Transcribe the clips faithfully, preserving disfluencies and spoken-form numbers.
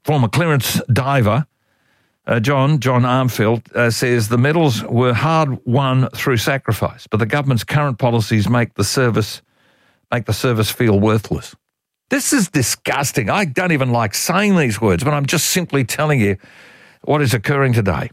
former clearance diver, uh, John, John Armfield, uh, says the medals were hard won through sacrifice, but the government's current policies make the service make the service feel worthless. This is disgusting. I don't even like saying these words, but I'm just simply telling you what is occurring today.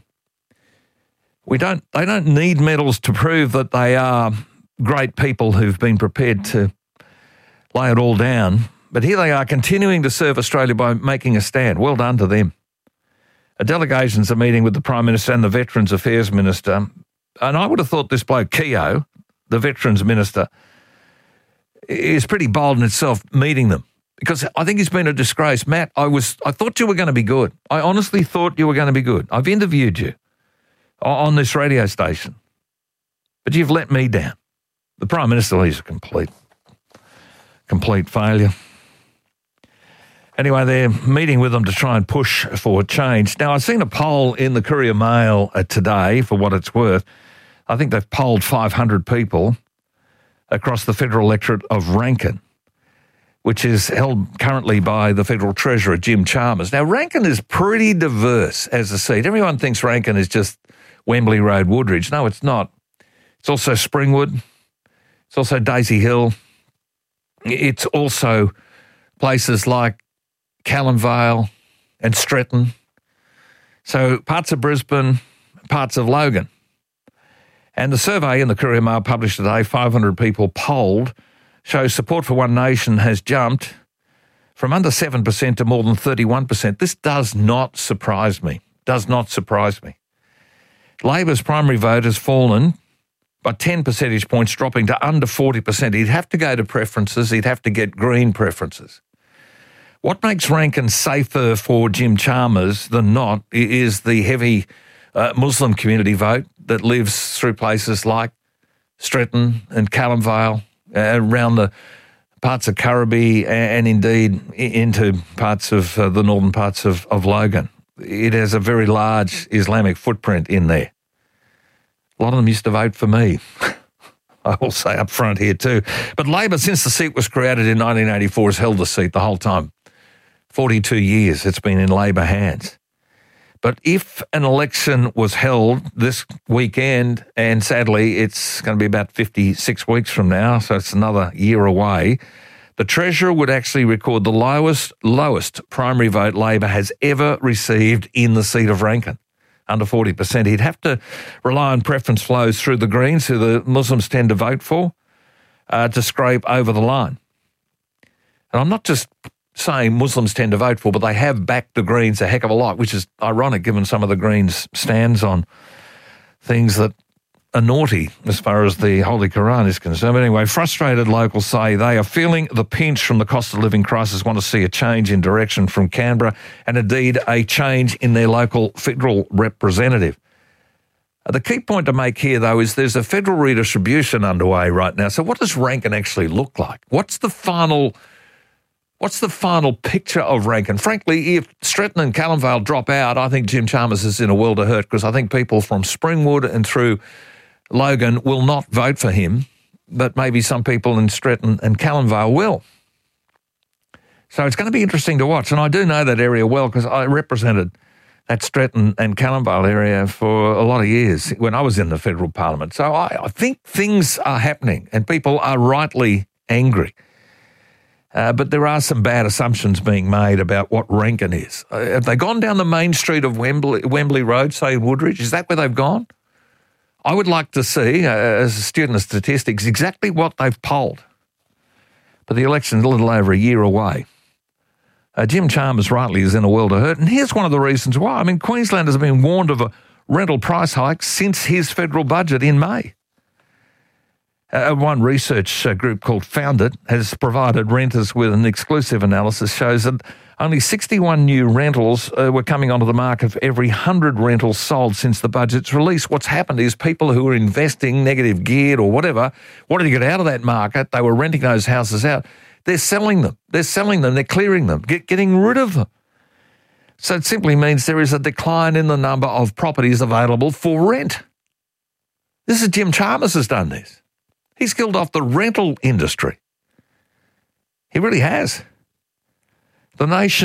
We don't, they don't need medals to prove that they are great people who've been prepared to lay it all down. But here they are continuing to serve Australia by making a stand. Well done to them. A delegation's a meeting with the Prime Minister and the Veterans Affairs Minister. And I would have thought this bloke, Keogh, the Veterans Minister, is pretty bold in itself meeting them. Because I think he's been a disgrace. Matt, I was I thought you were going to be good. I honestly thought you were going to be good. I've interviewed you on this radio station. But you've let me down. The Prime Minister, he's a complete, complete failure. Anyway, they're meeting with them to try and push for change. Now, I've seen a poll in the Courier Mail uh, today, for what it's worth. I think they've polled five hundred people across the federal electorate of Rankin, which is held currently by the Federal Treasurer, Jim Chalmers. Now, Rankin is pretty diverse as a seat. Everyone thinks Rankin is just Wembley Road, Woodridge. No, it's not. It's also Springwood. It's also Daisy Hill. It's also places like Callan Vale and Stretton. So parts of Brisbane, parts of Logan. And the survey in the Courier Mail published today, five hundred people polled, shows support for One Nation has jumped from under seven percent to more than thirty-one percent. This does not surprise me. Does not surprise me. Labor's primary vote has fallen by ten percentage points, dropping to under forty percent. He'd have to go to preferences. He'd have to get Green preferences. What makes Rankin safer for Jim Chalmers than not is the heavy uh, Muslim community vote that lives through places like Stretton and Callan Vale, uh, around the parts of Currabee and, and indeed into parts of uh, the northern parts of, of Logan. It has a very large Islamic footprint in there. A lot of them used to vote for me. I will say up front here too. But Labor, since the seat was created in nineteen eighty-four, has held the seat the whole time. forty-two years it's been in Labor hands. But if an election was held this weekend, and sadly it's going to be about fifty-six weeks from now, so it's another year away, the Treasurer would actually record the lowest, lowest primary vote Labor has ever received in the seat of Rankin, under forty percent. He'd have to rely on preference flows through the Greens, who the Muslims tend to vote for, uh, to scrape over the line. And I'm not just saying Muslims tend to vote for, but they have backed the Greens a heck of a lot, which is ironic given some of the Greens' stands on things that are naughty as far as the Holy Quran is concerned. But anyway, frustrated locals say they are feeling the pinch from the cost of living crisis, want to see a change in direction from Canberra and indeed a change in their local federal representative. The key point to make here, though, is there's a federal redistribution underway right now. So what does Rankin actually look like? What's the final... What's the final picture of Rankin? Frankly, if Stretton and Callan Vale drop out, I think Jim Chalmers is in a world of hurt, because I think people from Springwood and through Logan will not vote for him, but maybe some people in Stretton and Callan Vale will. So it's going to be interesting to watch. And I do know that area well because I represented that Stretton and Callan Vale area for a lot of years when I was in the federal parliament. So I, I think things are happening and people are rightly angry. Uh, but there are some bad assumptions being made about what Rankin is. Uh, have they gone down the main street of Wembley, Wembley Road, say in Woodridge? Is that where they've gone? I would like to see, uh, as a student of statistics, exactly what they've polled. But the election's a little over a year away. Uh, Jim Chalmers rightly is in a world of hurt. And here's one of the reasons why. I mean, Queenslanders have been warned of a rental price hike since his federal budget in May. Uh, one research uh, group called Found It has provided renters with an exclusive analysis shows that only sixty-one new rentals uh, were coming onto the market for every one hundred rentals sold since the budget's release. What's happened is people who are investing, negative geared or whatever, wanted to get out of that market, they were renting those houses out. They're selling them. They're selling them. They're clearing them, get, getting rid of them. So it simply means there is a decline in the number of properties available for rent. This is Jim Chalmers has done this. He's killed off the rental industry. He really has. The Nation